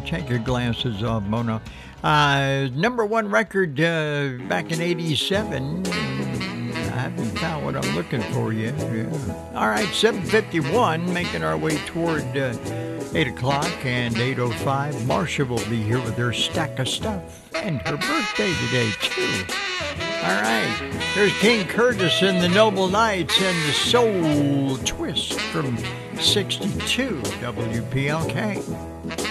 Take your glasses off, Mona. Number one record back in 87. I haven't found what I'm looking for yet. Yeah. All right, 7:51, making our way toward 8 o'clock and 8:05. Marsha will be here with her stack of stuff and her birthday today, too. All right, there's King Curtis and the Noble Knights and the Soul Twist from 62 WPLK.